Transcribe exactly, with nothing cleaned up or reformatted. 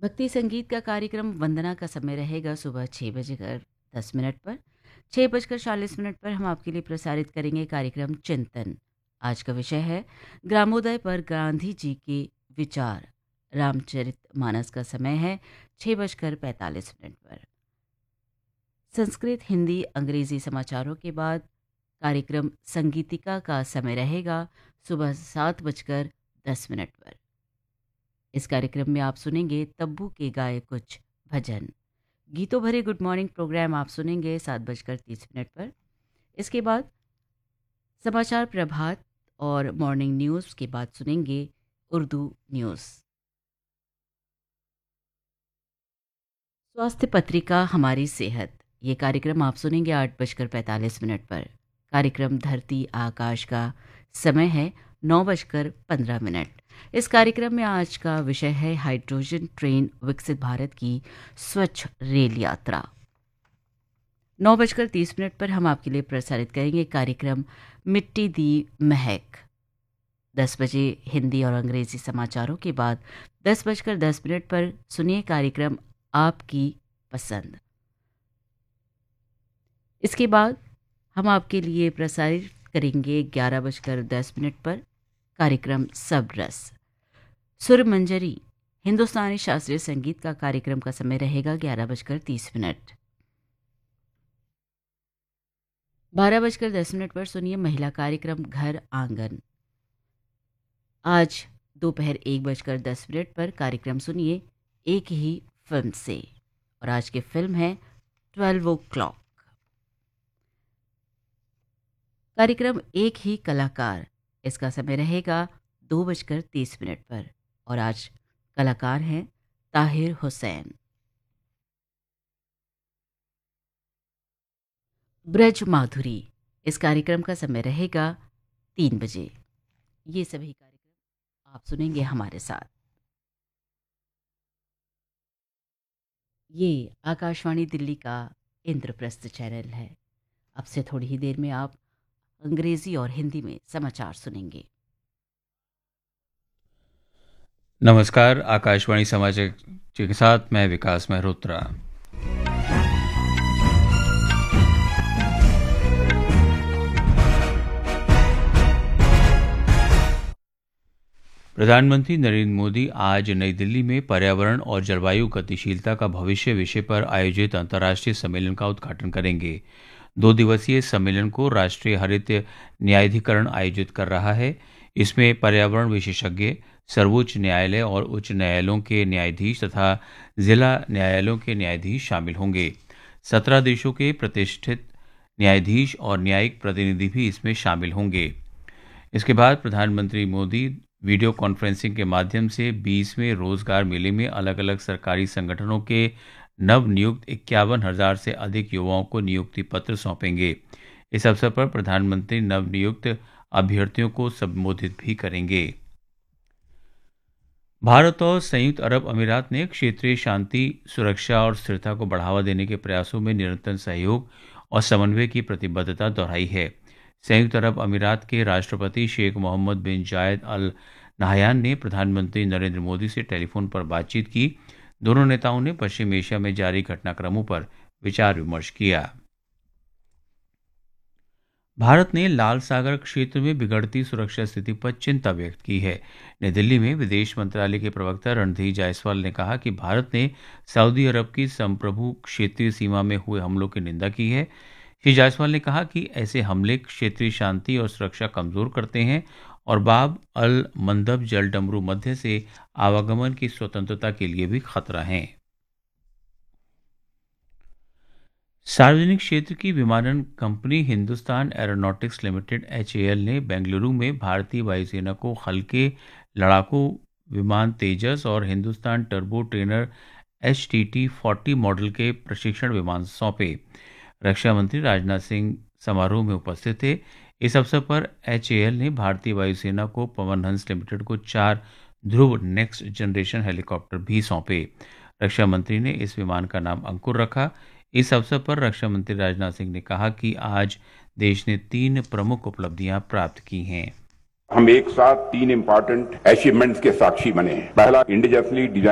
भक्ति संगीत का कार्यक्रम वंदना का समय रहेगा सुबह छः बजकर दस मिनट पर। छः बजकर चालीस मिनट पर हम आपके लिए प्रसारित करेंगे कार्यक्रम चिंतन। आज का विषय है ग्रामोदय पर गांधी जी के विचार। रामचरित मानस का समय है छः बजकर पैंतालीस मिनट पर। संस्कृत, हिंदी, अंग्रेजी समाचारों के बाद कार्यक्रम संगीतिका का समय रहेगा सुबह सात बजकर दस मिनट पर। इस कार्यक्रम में आप सुनेंगे तब्बू के गाए कुछ भजन। गीतों भरे गुड मॉर्निंग प्रोग्राम आप सुनेंगे सात बजकर तीस मिनट पर। इसके बाद समाचार प्रभात और मॉर्निंग न्यूज़ के बाद सुनेंगे उर्दू न्यूज़। स्वास्थ्य पत्रिका हमारी सेहत, ये कार्यक्रम आप सुनेंगे आठ बजकर पैंतालीस मिनट पर। कार्यक्रम धरती आकाश का समय है नौ बजकर पंद्रह मिनट। इस कार्यक्रम में आज का विषय है हाइड्रोजन ट्रेन विकसित भारत की स्वच्छ रेल यात्रा। नौ बजकर तीस मिनट पर हम आपके लिए प्रसारित करेंगे कार्यक्रम मिट्टी दी महक। दस बजे हिंदी और अंग्रेजी समाचारों के बाद दस बजकर दस मिनट पर सुनिए कार्यक्रम आपकी पसंद। इसके बाद हम आपके लिए प्रसारित करेंगे ग्यारह बजकर दस मिनट पर कार्यक्रम सब रस। सुर मंजरी हिंदुस्तानी शास्त्रीय संगीत का कार्यक्रम का समय रहेगा ग्यारह बजकर तीस मिनट। बारह बजकर दस मिनट पर सुनिए महिला कार्यक्रम घर आंगन। आज दोपहर एक बजकर दस मिनट पर कार्यक्रम सुनिए एक ही फिल्म से, और आज की फिल्म है ट्वेल्व ओ क्लॉक। कार्यक्रम एक ही कलाकार, इसका समय रहेगा दो बजकर तीस मिनट पर, और आज कलाकार हैं ताहिर हुसैन। ब्रज माधुरी, इस कार्यक्रम का समय रहेगा तीन बजे। ये सभी कार्यक्रम आप सुनेंगे हमारे साथ। ये आकाशवाणी दिल्ली का इंद्रप्रस्थ चैनल है। अब से थोड़ी ही देर में आप अंग्रेजी और हिंदी में समाचार सुनेंगे। नमस्कार, आकाशवाणी समाचार के साथ मैं विकास मेहरोत्रा। प्रधानमंत्री नरेंद्र मोदी आज नई दिल्ली में पर्यावरण और जलवायु गतिशीलता का भविष्य विषय पर आयोजित अंतर्राष्ट्रीय सम्मेलन का उद्घाटन करेंगे। दो दिवसीय सम्मेलन को राष्ट्रीय हरित न्यायाधिकरण आयोजित कर रहा है। इसमें पर्यावरण विशेषज्ञ, सर्वोच्च न्यायालय और उच्च न्यायालयों के न्यायाधीश तथा जिला न्यायालयों के न्यायाधीश शामिल होंगे। सत्रह देशों के प्रतिष्ठित न्यायाधीश और न्यायिक प्रतिनिधि भी इसमें शामिल होंगे। इसके बाद प्रधानमंत्री मोदी वीडियो कॉन्फ्रेंसिंग के माध्यम से बीसवें रोजगार मेले में अलग अलग सरकारी संगठनों के नव नियुक्त इक्यावन हजार से अधिक युवाओं को नियुक्ति पत्र सौंपेंगे। इस अवसर पर प्रधानमंत्री नव नियुक्त अभ्यर्थियों को संबोधित भी करेंगे। भारत और संयुक्त अरब अमीरात ने क्षेत्रीय शांति, सुरक्षा और स्थिरता को बढ़ावा देने के प्रयासों में निरंतर सहयोग और समन्वय की प्रतिबद्धता दोहराई है। संयुक्त अरब अमीरात के राष्ट्रपति शेख मोहम्मद बिन जायद अल नाहयान ने प्रधानमंत्री नरेंद्र मोदी से टेलीफोन पर बातचीत की। दोनों नेताओं ने पश्चिम एशिया में जारी घटनाक्रमों पर विचार विमर्श किया। भारत ने लाल सागर क्षेत्र में बिगड़ती सुरक्षा स्थिति पर चिंता व्यक्त की है। नई दिल्ली में विदेश मंत्रालय के प्रवक्ता रणधीर जायसवाल ने कहा कि भारत ने सऊदी अरब की संप्रभु क्षेत्रीय सीमा में हुए हमलों की निंदा की है। श्री जायसवाल ने कहा कि ऐसे हमले क्षेत्रीय शांति और सुरक्षा कमजोर करते हैं और बाब अल मंदब जलडमरू मध्य से आवागमन की स्वतंत्रता के लिए भी खतरा हैं। सार्वजनिक क्षेत्र की विमानन company Hindustan aeronautics limited H A L ने बेंगलुरु में भारतीय वायुसेना को हल्के लड़ाकू विमान तेजस और Hindustan turbo trainer H T T forty model के प्रशिक्षण विमान सौंपे। रक्षा मंत्री राजनाथ सिंह समारोह में उपस्थित थे। इस अवसर पर एच ए एल ने भारतीय वायुसेना को पवन हंस लिमिटेड को चार ध्रुव नेक्स्ट जनरेशन हेलीकॉप्टर भी सौंपे। रक्षा मंत्री ने इस विमान का नाम अंकुर रखा। इस अवसर पर रक्षा मंत्री राजनाथ सिंह ने कहा कि आज देश ने तीन प्रमुख उपलब्धियां प्राप्त की हैं। हम एक साथ तीन इंपॉर्टेंट अचीवमेंट्स के साक्षी बने हैं। पहला, इंडिजिनसली डिजाइन